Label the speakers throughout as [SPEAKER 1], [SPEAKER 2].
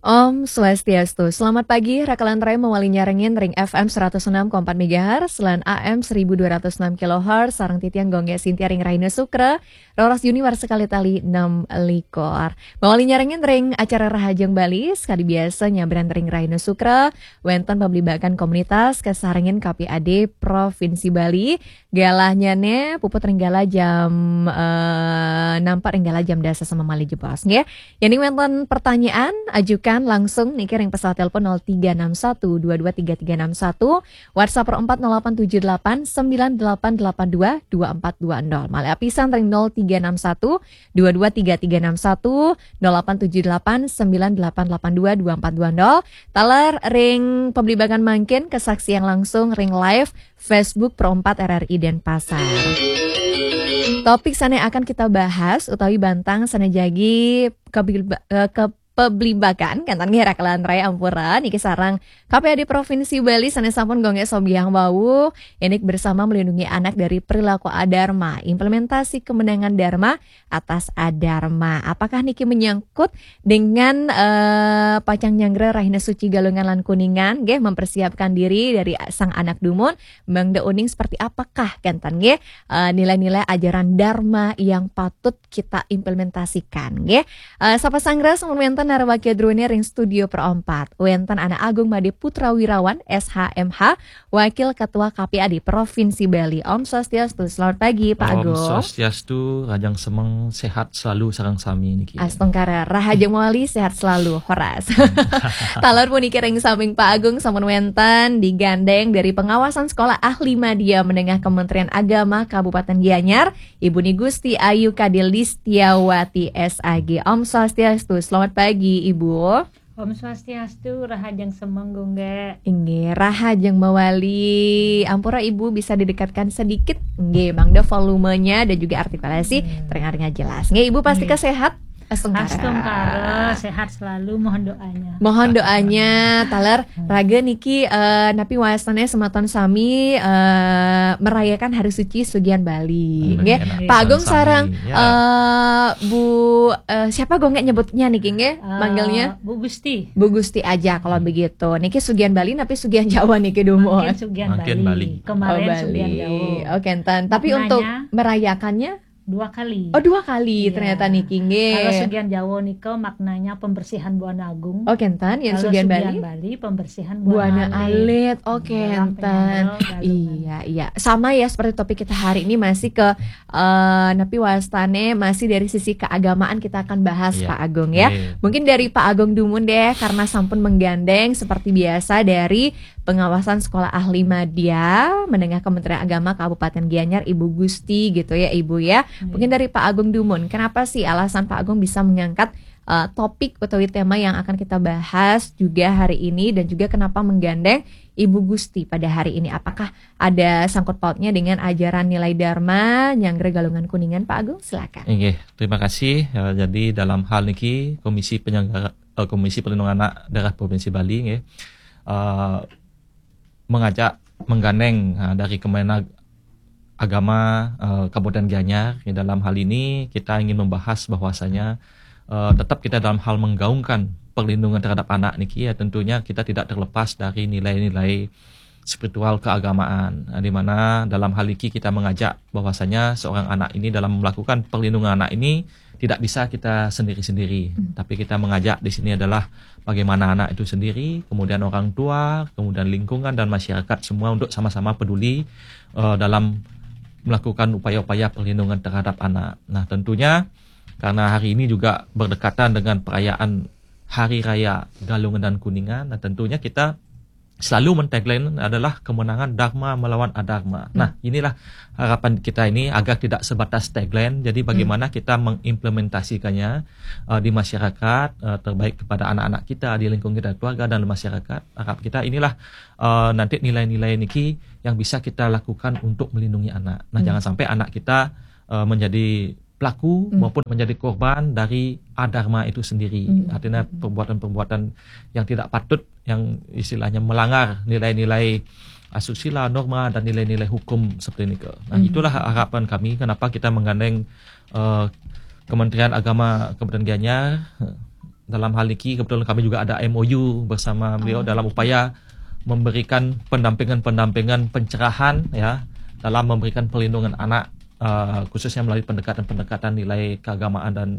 [SPEAKER 1] Om Swastiastu. Selamat pagi, Rakalan Raya mewali nyarengin Ring FM 106,4 MHz, Selan AM 1206 kHz, Sarang Titian Gongge Sintia Ring Raina Sukra, Roras Juniwar sekali tali 6 likor. Mewali nyarengin Ring acara Rahajeng Bali, sekali biasa nyabran Ring Raina Sukra, Wenten pembelibakan komunitas kesarengin KPAD Provinsi Bali, galahnya ne puput ringgala jam nampak ringgala jam dasa sama mali jebos nge. Yang wenten pertanyaan ajukan langsung nih kirim pesawat telepon 0361 223361, WhatsApp 0878 9882 2420. Malah pisan ring 0361 223361, 0878 9882 2420. Talar ring pembelibakan mangkin kesaksian langsung ring live Facebook Pro 4 RRI Denpasar. Topik sana akan kita bahas utawi bantang sana jagi pebelibakan kantan Rakalan Raya Ampura niki sarang KPAD Provinsi Bali sana sampun gongge sobiang bau enik bersama melindungi anak dari perilaku adarma, implementasi kemenangan dharma atas adarma. Apakah niki menyangkut dengan pacang nyangre Rahina Suci Galungan lan Kuningan nggih mempersiapkan diri dari sang anak dumun Bang De Uning seperti apakah kantan nggih nilai-nilai ajaran dharma yang patut kita implementasikan nggih. Sapa sangra sampun Narwakia Drone ring studio per 4. Wenten Anak Agung Made Putra Wirawan SHMH, Wakil Ketua KPAD Provinsi Bali. Om Swastiastu. Selamat pagi Pak Agung.
[SPEAKER 2] Om Swastiastu, Rajang Semeng sehat selalu sareng sami niki.
[SPEAKER 1] Astongkara Rahajeng Wali sehat selalu horas. Talor pun ring samping Pak Agung sampun wenten digandeng dari pengawasan sekolah ahli media menengah Kementerian Agama Kabupaten Gianyar, Ibu Gusti Ayu Kadil Listiawati SAG. Om Swastiastu. Selamat pagi Ibu.
[SPEAKER 3] Om Swastiastu, Rahajeng Semeng gongge.
[SPEAKER 1] Nggih, Rahajeng Mawali. Ampura Ibu bisa didekatkan sedikit nggih, Bangda volumenya dan juga artikulasi terdengarnya jelas. Nggih, Ibu pasti sehat.
[SPEAKER 3] Astungkara sehat selalu, mohon doanya.
[SPEAKER 1] Mohon doanya, taler raga niki napi wayasannya sematon sami merayakan Hari Suci Sugian Bali. Nggih, Pak Agung sarang Bu siapa gue nggak nyebutnya niki nggih? Manggilnya
[SPEAKER 3] Bu Gusti.
[SPEAKER 1] Bu Gusti aja kalau begitu. Niki Sugian Bali napi Sugian Jawa niki dumon.
[SPEAKER 3] Makin Sugian Bali. Kemarin Sugian Jawa.
[SPEAKER 1] Oke, tapi untuk merayakannya
[SPEAKER 3] 2 kali.
[SPEAKER 1] Oh 2 kali iya. Ternyata niki nggih.
[SPEAKER 3] Kalau Sugian Jawa niko maknanya pembersihan Buana Agung.
[SPEAKER 1] Oh kentan yang Sugian Bali
[SPEAKER 3] pembersihan
[SPEAKER 1] Buana Alit. Oh kentan. Iya. Sama ya seperti topik kita hari ini masih ke napi wastane masih dari sisi keagamaan kita akan bahas Pak Agung ya. Mungkin dari Pak Agung Dumun deh karena sampun menggandeng seperti biasa dari pengawasan sekolah ahli media menengah Kementerian Agama Kabupaten Gianyar Ibu Gusti gitu ya Ibu ya. Mungkin dari Pak Agung Dumun, kenapa sih alasan Pak Agung bisa mengangkat topik atau tema yang akan kita bahas juga hari ini dan juga kenapa menggandeng Ibu Gusti pada hari ini? Apakah ada sangkut pautnya dengan ajaran nilai dharma Nyangre Galungan Kuningan Pak Agung? Silakan.
[SPEAKER 2] Oke, terima kasih. Jadi dalam hal niki Komisi Perlindungan Anak Daerah Provinsi Bali nggih mengajak menggandeng dari Kemenag Agama Kabupaten Gianyar. Dalam hal ini kita ingin membahas bahwasanya tetap kita dalam hal menggaungkan perlindungan terhadap anak niki ya tentunya kita tidak terlepas dari nilai-nilai spiritual keagamaan, di mana dalam hal ini kita mengajak bahwasanya seorang anak ini dalam melakukan perlindungan anak ini tidak bisa kita sendiri-sendiri, tapi kita mengajak di sini adalah bagaimana anak itu sendiri, kemudian orang tua, kemudian lingkungan dan masyarakat semua untuk sama-sama peduli dalam melakukan upaya-upaya perlindungan terhadap anak. Nah tentunya karena hari ini juga berdekatan dengan perayaan Hari Raya Galungan dan Kuningan, nah tentunya kita selalu men-tagline adalah kemenangan Dharma melawan Adharma. Nah inilah harapan kita ini agar tidak sebatas tagline, jadi bagaimana kita mengimplementasikannya di masyarakat, terbaik kepada anak-anak kita, di lingkungan kita, keluarga dan masyarakat. Harap kita inilah nanti nilai-nilai niki yang bisa kita lakukan untuk melindungi anak. Nah jangan sampai anak kita menjadi pelaku maupun menjadi korban dari adharma itu sendiri. Artinya perbuatan-perbuatan yang tidak patut, yang istilahnya melanggar nilai-nilai asusila, norma dan nilai-nilai hukum seperti ini. Nah itulah harapan kami kenapa kita menggandeng Kementerian Agama Kabupaten Gianyar dalam hal ini kebetulan kami juga ada MOU bersama beliau dalam upaya memberikan pendampingan pencerahan ya dalam memberikan perlindungan anak khususnya melalui pendekatan nilai keagamaan dan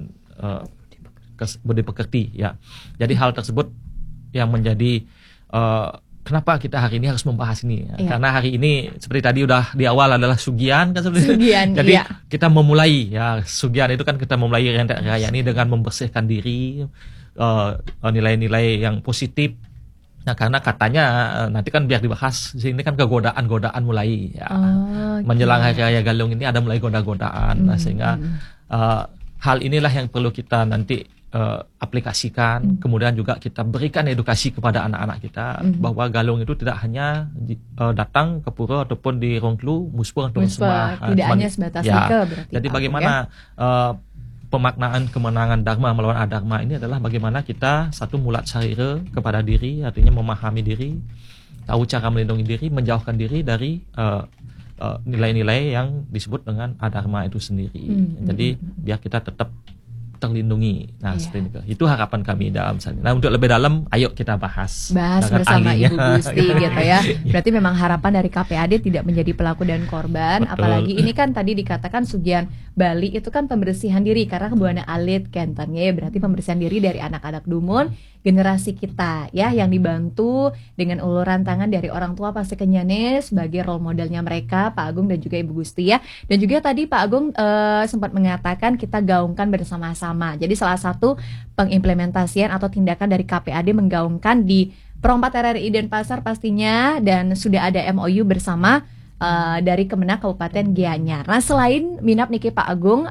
[SPEAKER 2] budi pekerti ya. Jadi hal tersebut yang menjadi kenapa kita hari ini harus membahas ini ya. Karena hari ini seperti tadi udah di awal adalah Sugian kan seperti itu. Jadi kita memulai ya Sugian itu kan kita memulai raya ini dengan membersihkan diri nilai-nilai yang positif. Nah karena katanya nanti kan biar dibahas di sini kan kegodaan mulai ya. Menjelang hari raya Galung ini ada mulai goda-godaan. Nah sehingga hal inilah yang perlu kita nanti aplikasikan, kemudian juga kita berikan edukasi kepada anak-anak kita bahwa Galung itu tidak hanya datang ke pura ataupun di Rongklu muspur untuk sembah,
[SPEAKER 1] tidak hanya sebatas nike berarti.
[SPEAKER 2] Jadi bagaimana pemaknaan kemenangan Dharma melawan Adharma ini adalah bagaimana kita satu mulat sarira kepada diri, artinya memahami diri, tahu cara melindungi diri, menjauhkan diri dari nilai-nilai yang disebut dengan Adharma itu sendiri. Jadi biar kita tetap terlindungi. Nah, seperti itu harapan kami dalam sana. Nah, untuk lebih dalam, ayo kita bahas
[SPEAKER 1] bersama Ibu Gusti gitu ya. Berarti memang harapan dari KPAD tidak menjadi pelaku dan korban. Betul. Apalagi ini kan tadi dikatakan Sugian Bali itu kan pembersihan diri karena kebuana alit kenten ya. Berarti pembersihan diri dari anak-anak dumun generasi kita ya yang dibantu dengan uluran tangan dari orang tua pasti kenyane sebagai role modelnya mereka Pak Agung dan juga Ibu Gusti ya. Dan juga tadi Pak Agung sempat mengatakan kita gaungkan bersama-sama. Jadi salah satu pengimplementasian atau tindakan dari KPAD menggaungkan di Pro 4 RRI Denpasar pastinya dan sudah ada MOU bersama dari Kemenak Kabupaten Gianyar. Nah selain minap niki Pak Agung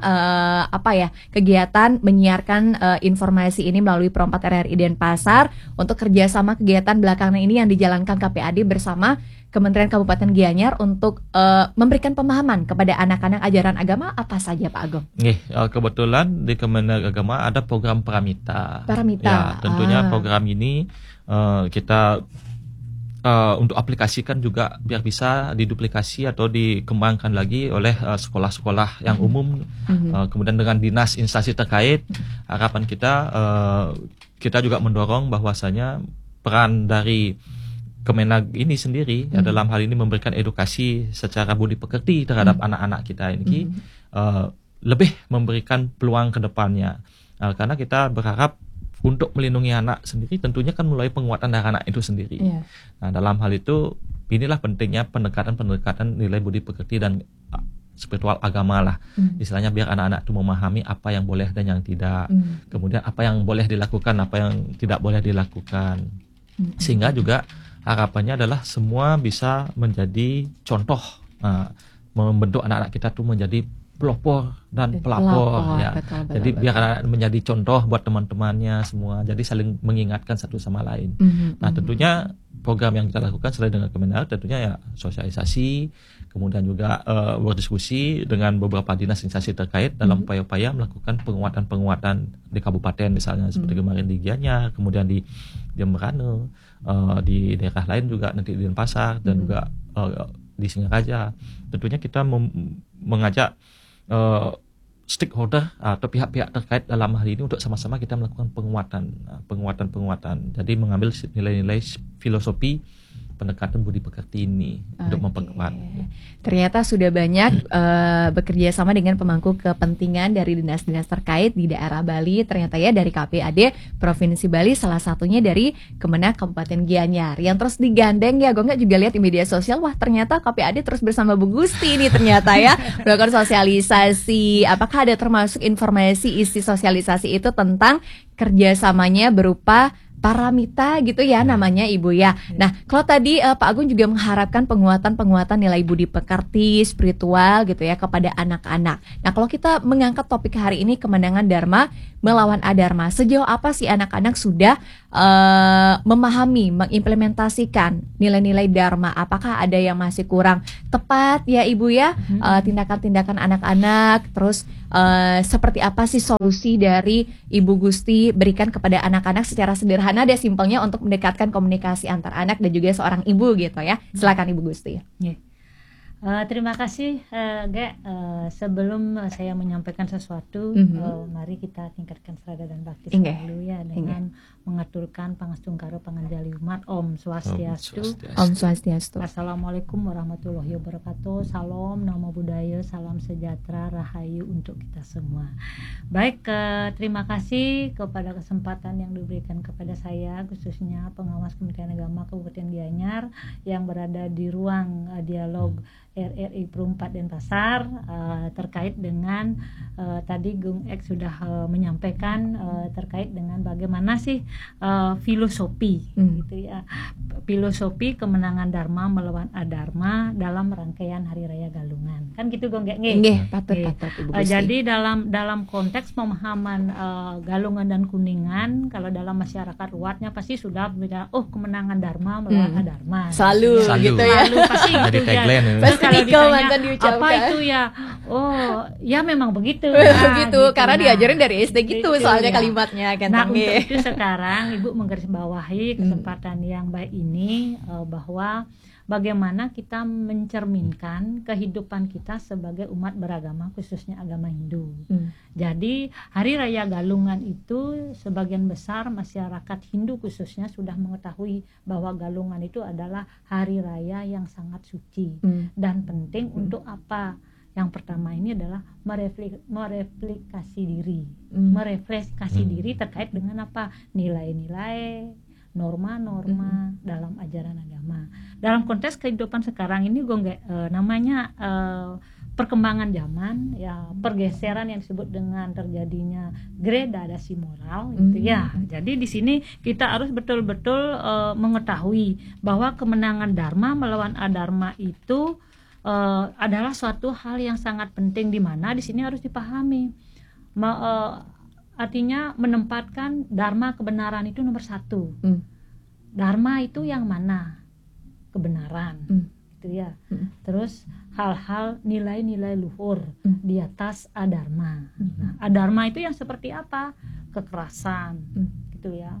[SPEAKER 1] kegiatan menyiarkan informasi ini melalui Pro 4 RRI Denpasar untuk kerjasama kegiatan belakangan ini yang dijalankan KPAD bersama Kementerian Kabupaten Gianyar untuk memberikan pemahaman kepada anak-anak ajaran agama apa saja Pak Agung?
[SPEAKER 2] Kebetulan di Kementerian Agama ada program Paramita.
[SPEAKER 1] Ya,
[SPEAKER 2] tentunya program ini kita untuk aplikasikan juga biar bisa diduplikasi atau dikembangkan lagi oleh sekolah-sekolah yang umum, kemudian dengan dinas instansi terkait. Harapan kita juga mendorong bahwasanya peran dari Kemenag ini sendiri dalam hal ini memberikan edukasi secara budi pekerti terhadap anak-anak kita ini lebih memberikan peluang ke depannya, karena kita berharap untuk melindungi anak sendiri tentunya kan mulai penguatan dari anak itu sendiri. Nah dalam hal itu inilah pentingnya pendekatan nilai budi pekerti dan spiritual agama lah. Istilahnya biar anak-anak itu memahami apa yang boleh dan yang tidak. Kemudian apa yang boleh dilakukan, apa yang tidak boleh dilakukan. Sehingga juga harapannya adalah semua bisa menjadi contoh, membentuk anak-anak kita tuh menjadi pelopor dan pelapor ya. Jadi biar anak menjadi contoh buat teman-temannya semua. Jadi saling mengingatkan satu sama lain. Nah, tentunya program yang kita lakukan selain dengan Kemenag tentunya ya sosialisasi, kemudian juga berdiskusi dengan beberapa dinas instansi terkait dalam upaya-upaya melakukan penguatan di kabupaten misalnya seperti kemarin di Gianyar, kemudian di Merano, di daerah lain juga nanti di Denpasar dan juga di Singaraja. Tentunya kita mengajak stakeholder atau pihak-pihak terkait dalam hal ini untuk sama-sama kita melakukan penguatan. Jadi mengambil nilai-nilai filosofi pendekatan budi pekerti ini untuk memperkuat.
[SPEAKER 1] Ternyata sudah banyak bekerja sama dengan pemangku kepentingan dari dinas-dinas terkait di daerah Bali. Ternyata ya dari KPAD Provinsi Bali, salah satunya dari Kemenak Kabupaten Gianyar yang terus digandeng ya. Gue nggak juga lihat di media sosial, wah ternyata KPAD terus bersama Bu Gusti nih ternyata ya melakukan sosialisasi. Apakah ada termasuk informasi isi sosialisasi itu tentang kerjasamanya berupa Paramita gitu ya namanya Ibu ya. Nah kalau tadi Pak Agung juga mengharapkan penguatan nilai budi pekerti, spiritual gitu ya kepada anak-anak. Nah kalau kita mengangkat topik hari ini kemenangan Dharma melawan Adharma, sejauh apa sih anak-anak sudah memahami, mengimplementasikan nilai-nilai Dharma? Apakah ada yang masih kurang tepat ya Ibu ya, tindakan-tindakan anak-anak, terus seperti apa sih solusi dari Ibu Gusti berikan kepada anak-anak secara sederhana deh, simpelnya untuk mendekatkan komunikasi antar anak dan juga seorang ibu gitu ya. Silakan Ibu Gusti.
[SPEAKER 3] Terima kasih, Ge. Sebelum saya menyampaikan sesuatu, mari kita tingkatkan serada dan bakti selalu ya dengan mengaturkan pangestungkaro panganjali umat. Om Swastiastu.
[SPEAKER 1] Om Swastiastu.
[SPEAKER 3] Assalamualaikum warahmatullahi wabarakatuh. Salam, namo buddhaya, salam sejahtera, rahayu untuk kita semua. Baik, terima kasih kepada kesempatan yang diberikan kepada saya, khususnya pengawas Kementerian Agama Kabupaten Gianyar yang berada di ruang dialog RRI Perumpat Denpasar terkait dengan tadi Gung Ek sudah menyampaikan terkait dengan bagaimana sih filosofi gitu ya, filosofi kemenangan Dharma melawan Adharma dalam rangkaian Hari Raya Galungan, kan gitu Gung Ek.
[SPEAKER 1] Nggih, patut Ibu Gusti.
[SPEAKER 3] Jadi dalam konteks pemahaman Galungan dan Kuningan, kalau dalam masyarakat luasnya pasti sudah bilang kemenangan Dharma melawan Adharma.
[SPEAKER 1] Selalu gitu ya.
[SPEAKER 3] Selalu pasti
[SPEAKER 2] Dari
[SPEAKER 3] gitu ya.
[SPEAKER 2] tagline ya.
[SPEAKER 3] Terus kalau ditanya
[SPEAKER 1] diucapkan.
[SPEAKER 3] apa itu ya, ya memang begitu.
[SPEAKER 1] Begitu, karena
[SPEAKER 3] Nah,
[SPEAKER 1] diajarin dari SD gitu soalnya
[SPEAKER 3] ya.
[SPEAKER 1] kalimatnya kan.
[SPEAKER 3] Nah, untuk itu sekarang Ibu menggarisbawahi kesempatan yang baik ini bahwa bagaimana kita mencerminkan kehidupan kita sebagai umat beragama, khususnya agama Hindu. Jadi Hari Raya Galungan itu sebagian besar masyarakat Hindu khususnya sudah mengetahui bahwa Galungan itu adalah hari raya yang sangat suci dan penting untuk apa? Yang pertama ini adalah merefleksi diri, merefleksi diri terkait dengan apa? Nilai-nilai, norma-norma dalam ajaran agama. Dalam konteks kehidupan sekarang ini namanya perkembangan zaman ya, pergeseran yang disebut dengan terjadinya gradasi moral gitu ya. Jadi di sini kita harus betul-betul mengetahui bahwa kemenangan Dharma melawan Adharma itu adalah suatu hal yang sangat penting, di mana di sini harus dipahami artinya menempatkan Dharma kebenaran itu nomor satu. Dharma itu yang mana? Kebenaran gitu ya. Terus hal-hal nilai-nilai luhur di atas adharma. Nah, adharma itu yang seperti apa? Kekerasan gitu ya,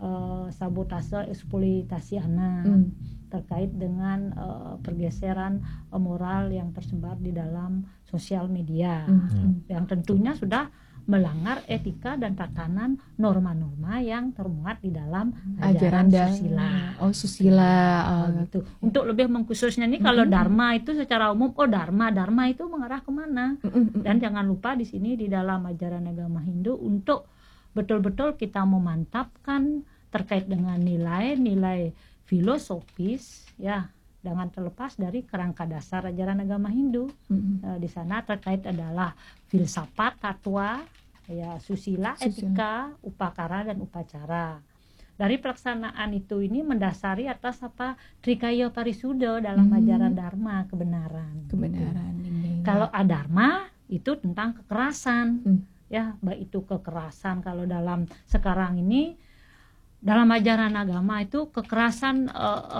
[SPEAKER 3] sabotase, eksploitasi anak, terkait dengan pergeseran moral yang tersebar di dalam sosial media, yang tentunya sudah melanggar etika dan tatanan norma-norma yang termuat di dalam ajaran susila.
[SPEAKER 1] Susila.
[SPEAKER 3] Gitu. Untuk lebih mengkhususnya nih, kalau Dharma itu secara umum, Dharma itu mengarah kemana? Dan jangan lupa di sini di dalam ajaran agama Hindu untuk betul-betul kita memantapkan terkait dengan nilai-nilai filosofis ya, jangan terlepas dari kerangka dasar ajaran agama Hindu. Di sana terkait adalah filsafat, tatwa, ya, susila, etika, upakara dan upacara. Dari pelaksanaan itu ini mendasari atas apa? Trikaya Parisuda dalam ajaran Dharma, kebenaran. Kalau adharma itu tentang kekerasan. Ya, baik itu kekerasan kalau dalam sekarang ini dalam ajaran agama itu kekerasan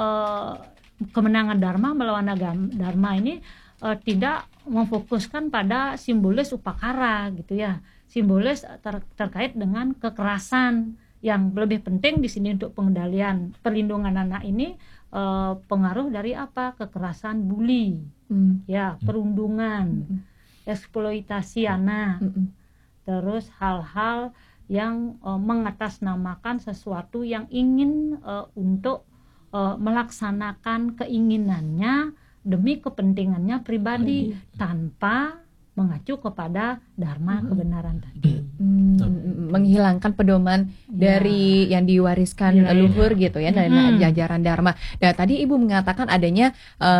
[SPEAKER 3] kemenangan Dharma melawan Dharma ini tidak memfokuskan pada simbolis upakara gitu ya, simbolis terkait dengan kekerasan. Yang lebih penting di sini untuk pengendalian perlindungan anak ini pengaruh dari apa? Kekerasan bully, ya, perundungan, eksploitasi anak, terus hal-hal yang mengatasnamakan sesuatu yang ingin untuk melaksanakan keinginannya demi kepentingannya pribadi tanpa mengacu kepada dharma kebenaran tadi.
[SPEAKER 1] Menghilangkan pedoman dari yang diwariskan luhur gitu ya, dari ajaran dharma. Dan tadi Ibu mengatakan adanya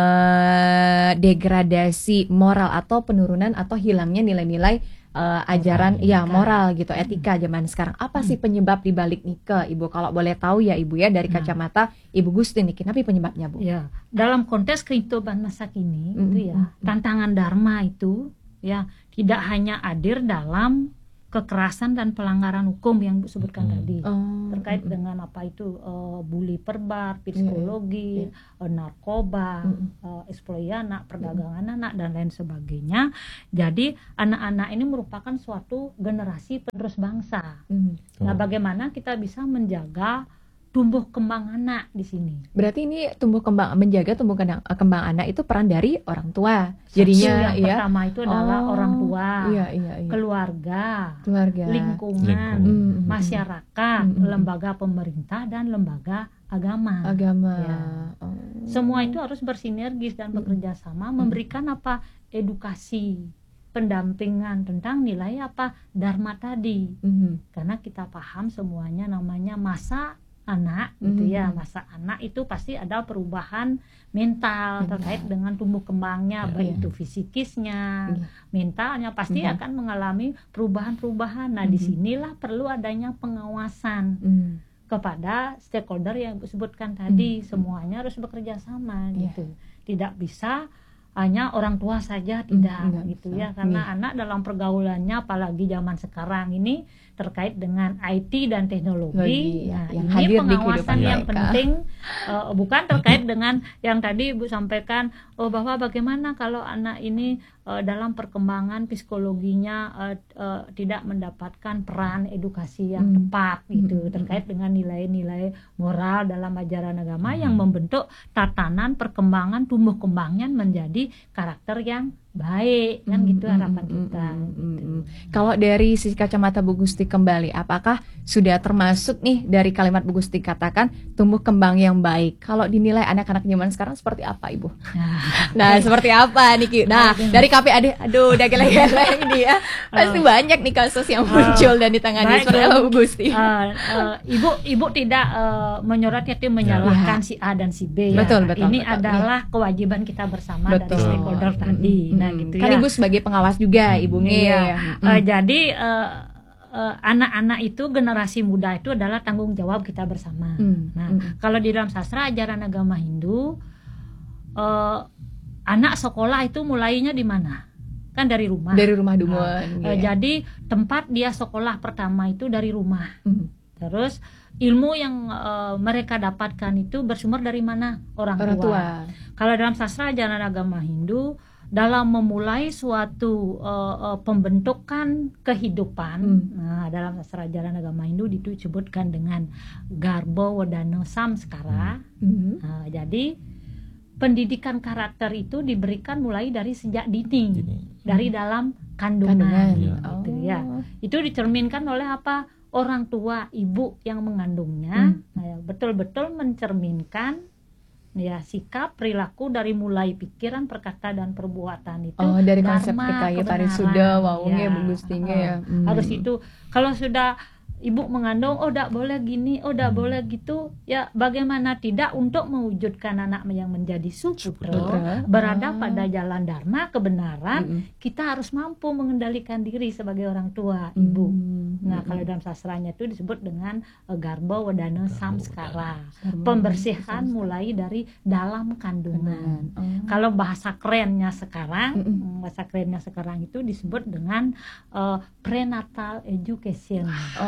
[SPEAKER 1] degradasi moral atau penurunan atau hilangnya nilai-nilai ajaran moral gitu, etika zaman sekarang. Apa sih penyebab di balik Nike, Ibu? Kalau boleh tahu ya Ibu ya, dari kacamata Ibu Gusti nih, kenapa penyebabnya Bu?
[SPEAKER 3] Ya, dalam konteks kehidupan masa kini itu ya, tantangan dharma itu ya tidak hanya hadir dalam kekerasan dan pelanggaran hukum yang disebutkan tadi, terkait dengan apa itu bully perbar, psikologi, narkoba, eksploitasi anak, perdagangan anak dan lain sebagainya. Jadi anak-anak ini merupakan suatu generasi penerus bangsa. Nah, bagaimana kita bisa menjaga tumbuh kembang anak di sini.
[SPEAKER 1] Berarti ini menjaga tumbuh kembang anak itu peran dari orang tua. Jadinya
[SPEAKER 3] yang pertama itu adalah orang tua, keluarga, lingkungan, masyarakat, lembaga pemerintah dan lembaga agama. Ya. Semua itu harus bersinergis dan bekerja sama, memberikan edukasi, pendampingan tentang nilai dharma tadi. Karena kita paham semuanya namanya masa anak gitu ya. Masa anak itu pasti ada perubahan mental terkait dengan tumbuh kembangnya, baik itu fisikisnya, mentalnya pasti akan mengalami perubahan-perubahan. Nah, disinilah perlu adanya pengawasan kepada stakeholder yang disebutkan tadi. Semuanya harus bekerja sama gitu. Tidak bisa hanya orang tua saja, tidak gitu ya, karena anak dalam pergaulannya apalagi zaman sekarang ini terkait dengan IT dan teknologi. Nah, yang ini pengawasan yang penting, bukan terkait dengan yang tadi Ibu sampaikan bahwa bagaimana kalau anak ini dalam perkembangan psikologinya tidak mendapatkan peran edukasi yang tepat gitu, terkait dengan nilai-nilai moral dalam ajaran agama yang membentuk tatanan perkembangan tumbuh kembangnya menjadi karakter yang baik, kan gitu harapan kita.
[SPEAKER 1] Kalau dari sisi kacamata Bu Gusti kembali, apakah sudah termasuk nih dari kalimat Bu Gusti katakan tumbuh kembang yang baik? Kalau dinilai anak-anak zaman sekarang seperti apa, Ibu? Nah, seperti apa Niki? Nah, dari KPAD, aduh udah gila-gila ini ya. Pasti banyak nih kasus yang muncul dan ditangani seperti apa Bu Gusti.
[SPEAKER 3] Ibu tidak menyoroti atau menyalahkan si A dan si B.
[SPEAKER 1] Betul.
[SPEAKER 3] Ini adalah kewajiban kita bersama dari stakeholder tadi. Nah, gitu
[SPEAKER 1] kan
[SPEAKER 3] ya.
[SPEAKER 1] Ibu sebagai pengawas juga, Ibu
[SPEAKER 3] jadi anak-anak itu, generasi muda itu adalah tanggung jawab kita bersama. Kalau di dalam sastra ajaran agama Hindu, anak sekolah itu mulainya di mana? Kan dari rumah.
[SPEAKER 1] Dari rumah duluan.
[SPEAKER 3] Jadi tempat dia sekolah pertama itu dari rumah. Terus ilmu yang mereka dapatkan itu bersumber dari mana? Orang tua. Kalau dalam sastra ajaran agama Hindu, dalam memulai suatu pembentukan kehidupan, dalam sastra ajaran agama Hindu itu disebutkan dengan Garbo Wedana Samskara. Jadi pendidikan karakter itu diberikan mulai dari sejak dini. Dari dalam kandungan. Gitu ya. Itu dicerminkan oleh apa? Orang tua, ibu yang mengandungnya, betul-betul mencerminkan ya sikap, perilaku dari mulai pikiran, perkata dan perbuatan itu.
[SPEAKER 1] Dari konsep PKI Parisuda, Bu Gustinya ya.
[SPEAKER 3] Harus itu. Kalau sudah ibu mengandung, tidak boleh gini, tidak boleh gitu, ya bagaimana tidak untuk mewujudkan anak yang menjadi suputra, berada pada jalan dharma, kebenaran, kita harus mampu mengendalikan diri sebagai orang tua, ibu. Nah, kalau dalam sastranya itu disebut dengan Garbo Wedana Samskara, pembersihan mulai dari dalam kandungan. Kalau bahasa kerennya sekarang, itu disebut dengan prenatal education.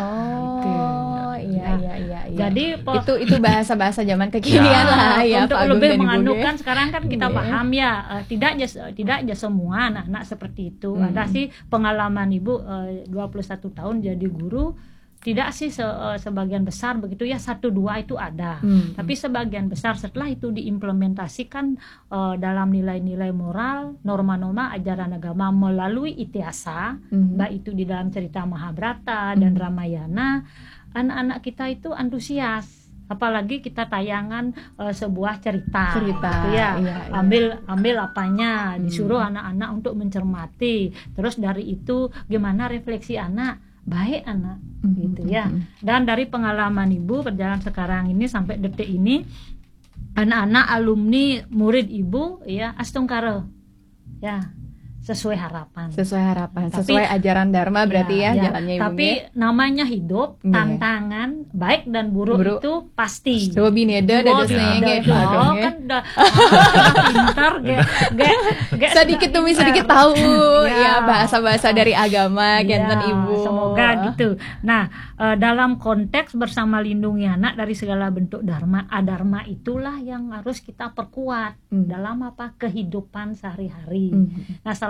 [SPEAKER 1] Iya.
[SPEAKER 3] Jadi
[SPEAKER 1] itu bahasa-bahasa zaman kekinian lah ya.
[SPEAKER 3] Untuk lebih menganukan sekarang kan kita paham ya, tidak aja semua anak-anak seperti itu. Ada sih pengalaman Ibu 21 tahun jadi guru, tidak sih sebagian besar begitu ya, 1-2 itu ada. Tapi sebagian besar setelah itu diimplementasikan dalam nilai-nilai moral, norma-norma ajaran agama melalui itiasa, baik itu di dalam cerita Mahabharata dan Ramayana, anak-anak kita itu antusias. Apalagi kita tayangan sebuah cerita gitu ya. Ambil apanya, disuruh anak-anak untuk mencermati. Terus dari itu gimana refleksi anak, baik anak gitu ya. Dan dari pengalaman Ibu berjalan sekarang ini sampai detik ini, anak-anak alumni murid Ibu ya astungkara ya, sesuai harapan,
[SPEAKER 1] sesuai ajaran dharma berarti ya jalannya Ibu.
[SPEAKER 3] Tapi namanya hidup, tantangan baik dan buruk itu pasti.
[SPEAKER 1] Bineda
[SPEAKER 3] kan pintar
[SPEAKER 1] sedikit demi sedikit tahu ya bahasa-bahasa dari agama kenten Ibu.
[SPEAKER 3] Semoga gitu. Nah, dalam konteks bersama lindungi anak dari segala bentuk dharma, adharma itulah yang harus kita perkuat dalam kehidupan sehari-hari. Nah, salah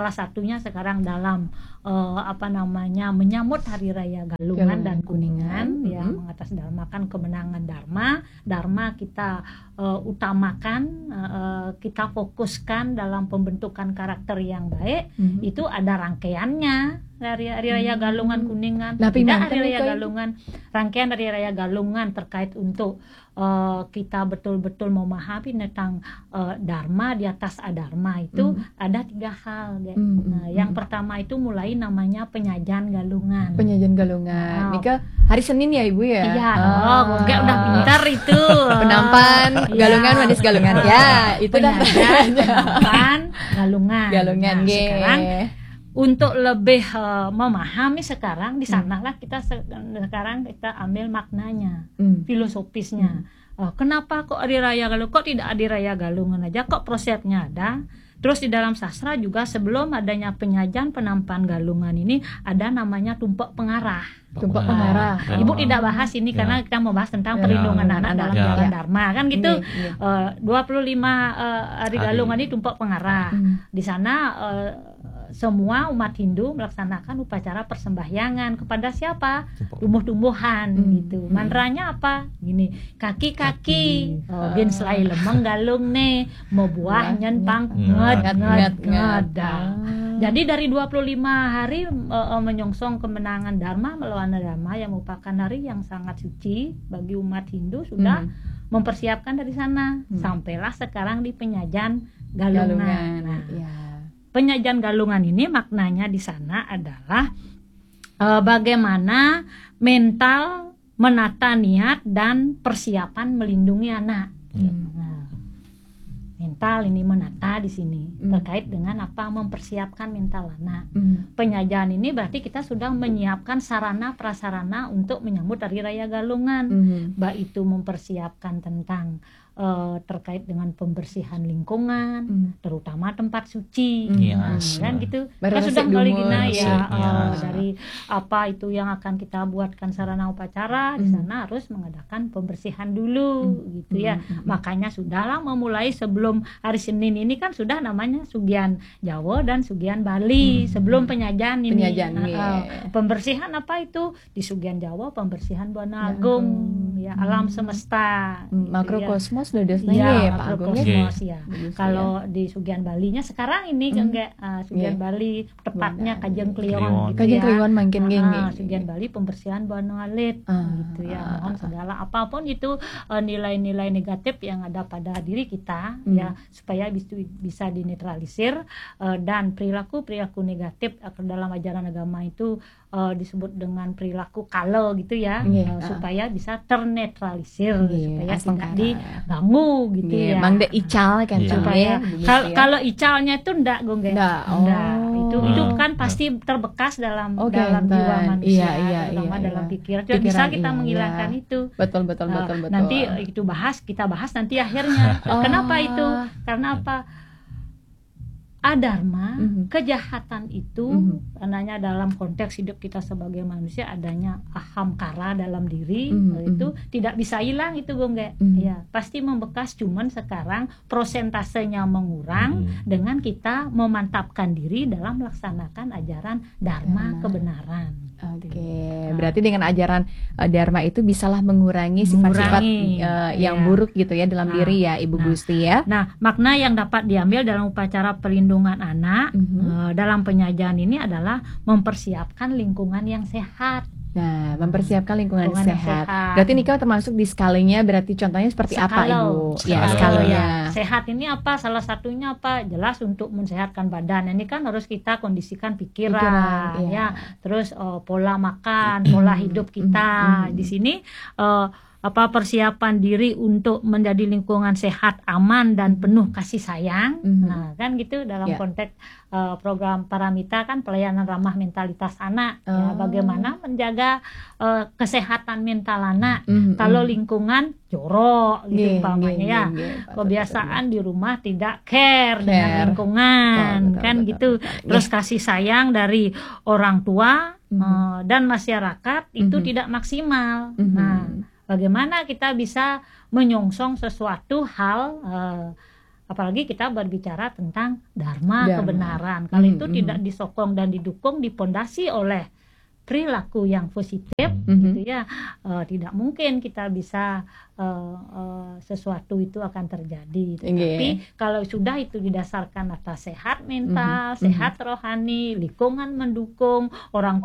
[SPEAKER 3] salah satunya sekarang dalam menyambut Hari Raya Galungan dan Kuningan, ya, mengatasnamakan kemenangan Dharma kita utamakan, kita fokuskan dalam pembentukan karakter yang baik. Itu ada rangkaiannya dari Hari Raya Galungan Kuningan, tidak Hari Raya Galungan, rangkaian Hari Raya Galungan terkait untuk kita betul-betul memahami tentang Dharma di atas adharma itu ada 3 hal. Yang pertama itu mulai namanya penyajian galungan.
[SPEAKER 1] Penyajian galungan. Nika hari Senin ya Ibu ya?
[SPEAKER 3] Iya, enggak udah pintar itu.
[SPEAKER 1] Penampan, galungan, manis galungan. Ya, itu dah.
[SPEAKER 3] Penampan, galungan.
[SPEAKER 1] Galungan.
[SPEAKER 3] Nah, sekarang untuk lebih memahami sekarang di sanalah kita sekarang kita ambil maknanya, filosofisnya. Kenapa kok Hari Raya Galungan, kok tidak Hari Raya Galungan aja, kok prosesnya ada. Terus di dalam sastra juga sebelum adanya penyajian penampan galungan ini ada namanya tumpek pengarah.
[SPEAKER 1] Tumpek pengarah.
[SPEAKER 3] Ibu tidak bahas ini karena kita mau bahas tentang perlindungan anak dalam jalan Dharma kan gitu. 25 Hari Galungan ini tumpek pengarah. Di sana semua umat Hindu melaksanakan upacara persembahyangan kepada siapa? Tumbuh-tumbuhan gitu. Mantranya apa? Gini, kaki-kaki bin selai lemeng galung nih, mau buah nyentang nged. Jadi dari 25 hari menyongsong kemenangan Dharma melawan Dharma yang merupakan hari yang sangat suci bagi umat Hindu sudah mempersiapkan dari sana. Sampailah sekarang di penyajian galungan. Nah, penyajian galungan ini maknanya di sana adalah bagaimana mental menata niat dan persiapan melindungi anak. Mental ini menata di sini terkait dengan apa mempersiapkan mental anak. Penyajian ini berarti kita sudah menyiapkan sarana prasarana untuk menyambut Hari Raya Galungan. Baik itu mempersiapkan tentang terkait dengan pembersihan lingkungan, terutama tempat suci, kan gitu. Kan sudah kali gina dari apa itu yang akan kita buatkan sarana upacara di sana harus mengadakan pembersihan dulu, gitu ya. Makanya sudahlah memulai sebelum hari Senin ini kan sudah namanya Sugian Jawa dan Sugian Bali sebelum penyajian ini. Pembersihan apa itu di Sugian Jawa? Pembersihan Buana Agung, ya alam semesta,
[SPEAKER 1] makrokosmos.
[SPEAKER 3] Makrokosmos ya. Kalau di Sugian Balinya sekarang ini Sugian Bali tepatnya Kajeng Kliwon gitu
[SPEAKER 1] Kajeng Kliwon makin
[SPEAKER 3] Sugian Bali pembersihan Buana Alit gitu ya. Mohon segala apapun itu nilai-nilai negatif yang ada pada diri kita ya supaya bisa dinetralisir, dan perilaku negatif dalam ajaran agama itu disebut dengan perilaku kalo gitu ya, supaya bisa ternetralisir, supaya tidak diganggu gitu ya.
[SPEAKER 1] Mangde ical kan
[SPEAKER 3] supaya kalau icalnya itu ndak gongge. Itu kan pasti terbekas dalam jiwa manusia, terutama dalam pikiran. Tidak bisa kita menghilangkan itu.
[SPEAKER 1] Betul.
[SPEAKER 3] Nanti kita bahas nanti akhirnya. Kenapa itu? Karena apa? Adharma, kejahatan itu karena dalam konteks hidup kita sebagai manusia adanya ahamkara dalam diri, itu tidak bisa hilang itu gongge. Ya, pasti membekas, cuman sekarang prosentasenya mengurang dengan kita memantapkan diri dalam melaksanakan ajaran Dharma kebenaran.
[SPEAKER 1] Berarti dengan ajaran Dharma itu bisalah mengurangi sifat-sifat yang buruk gitu ya dalam diri ya Ibu Gusti ya.
[SPEAKER 3] Nah, makna yang dapat diambil dalam upacara perlindungan anak dalam penyajian ini adalah mempersiapkan lingkungan yang sehat.
[SPEAKER 1] Nah, mempersiapkan lingkungan sehat. Berarti ini kan termasuk di skalanya, berarti contohnya seperti apa Ibu? Skalanya.
[SPEAKER 3] Sehat ini apa? Salah satunya apa? Jelas untuk mensehatkan badan. Ini kan harus kita kondisikan pikiran ya. Terus pola makan, pola hidup kita. Di sini persiapan diri untuk menjadi lingkungan sehat, aman dan penuh kasih sayang. Nah, kan gitu dalam konteks program Paramita kan pelayanan ramah mentalitas anak. Ya, bagaimana menjaga kesehatan mental anak. Kalau lingkungan jorok gitu umpamanya ya. Kebiasaan di rumah tidak care dengan lingkungan, betul. Terus kasih sayang dari orang tua dan masyarakat itu tidak maksimal. Nah, bagaimana kita bisa menyongsong sesuatu hal apalagi kita berbicara tentang dharma. Kebenaran. Kalau itu tidak disokong dan didukung, dipondasi oleh perilaku yang positif, gitu ya, tidak mungkin kita bisa sesuatu itu akan terjadi. Tapi kalau sudah itu didasarkan atas sehat mental, sehat rohani, lingkungan mendukung, orang